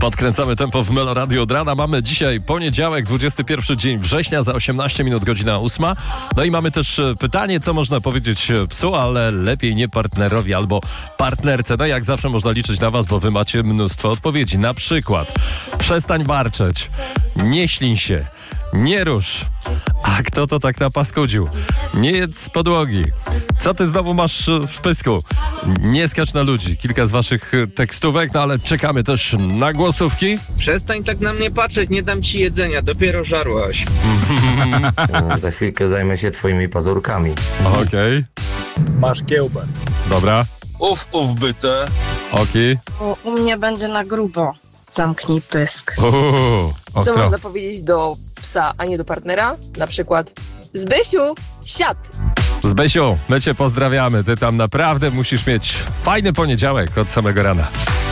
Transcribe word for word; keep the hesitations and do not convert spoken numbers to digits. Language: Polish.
Podkręcamy tempo w Melo Radio od rana. Mamy dzisiaj poniedziałek, dwudziesty pierwszy dzień września, za osiemnaście minut, godzina ósma. No i mamy też pytanie, co można powiedzieć psu, ale lepiej nie partnerowi albo partnerce. No jak zawsze można liczyć na was, bo wy macie mnóstwo odpowiedzi. Na przykład przestań warczeć, nie ślin się, nie rusz. A kto to tak napaskudził? Nie jedz z podłogi. Co ty znowu masz w pysku? Nie skacz na ludzi. Kilka z waszych tekstówek, no ale czekamy też na głosówki. Przestań tak na mnie patrzeć, nie dam ci jedzenia, dopiero żarłaś. Za chwilkę zajmę się twoimi pazurkami. Okej, okay. Masz kiełbę. Dobra. Uf, uf, byte. Okej. U, u mnie będzie na grubo. Zamknij pysk. Uuu, Co ostro. można powiedzieć do psa, a nie do partnera? Na przykład: Zbysiu, siad! Zbysiu, my cię pozdrawiamy. Ty tam naprawdę musisz mieć fajny poniedziałek od samego rana.